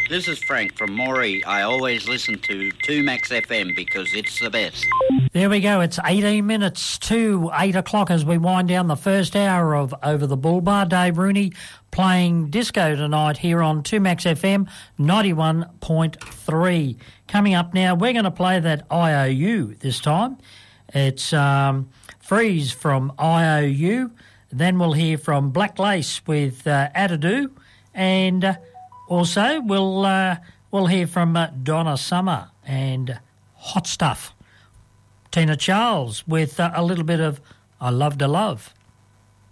This is Frank from Moree. I always listen to 2Max FM because it's the best. There we go. It's 18 minutes to 8 o'clock as we wind down the first hour of Over the Bull Bar. Dave Rooney playing disco tonight here on 2Max FM 91.3. Coming up now, we're going to play that IOU this time. It's Freeze from IOU. Then we'll hear from Black Lace with Adadoo. And also we'll hear from Donna Summer and Hot Stuff. Tina Charles with a little bit of I Love to Love.